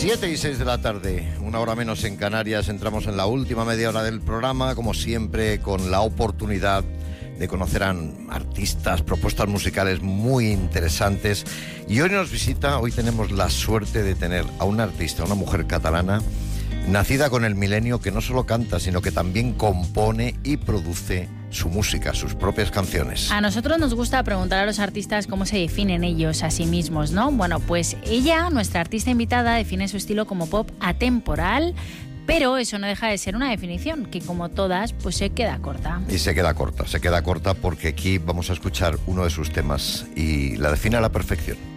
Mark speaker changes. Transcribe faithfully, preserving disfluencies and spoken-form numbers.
Speaker 1: siete y seis de la tarde, una hora menos en Canarias. Entramos en la última media hora del programa, como siempre, con la oportunidad de conocer a artistas, propuestas musicales muy interesantes. Y hoy nos visita, hoy tenemos la suerte de tener a una artista, una mujer catalana, nacida con el milenio, que no solo canta, sino que también compone y produce su música, sus propias canciones.
Speaker 2: A nosotros nos gusta preguntar a los artistas cómo se definen ellos a sí mismos, ¿no? Bueno, pues ella, nuestra artista invitada, define su estilo como pop atemporal, pero eso no deja de ser una definición que, como todas, pues se queda corta.
Speaker 1: Y se queda corta, se queda corta porque aquí vamos a escuchar uno de sus temas y la define a la perfección.